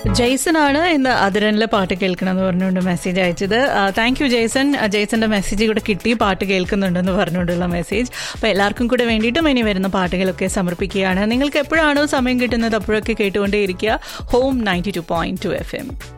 Jason ആണ് ഇന്ന് അതിരനിലെ പാട്ട് കേൾക്കണം എന്ന് പറഞ്ഞുകൊണ്ട് മെസ്സേജ് അയച്ചത്. Thank you Jason. ജെയ്സന്റെ മെസ്സേജ് കൂടെ കിട്ടി, പാട്ട് കേൾക്കുന്നുണ്ടെന്ന് പറഞ്ഞുകൊണ്ടുള്ള മെസ്സേജ്. അപ്പോൾ എല്ലാവർക്കും കൂടെ വേണ്ടിയിട്ടും ഇനി വരുന്ന പാട്ടുകളൊക്കെ സമർപ്പിക്കുകയാണ്. നിങ്ങൾക്ക് എപ്പോഴാണോ സമയം കിട്ടുന്നത് അപ്പോഴൊക്കെ കേട്ടുകൊണ്ടേയിരിക്കുക ഹോം 92.2 FM.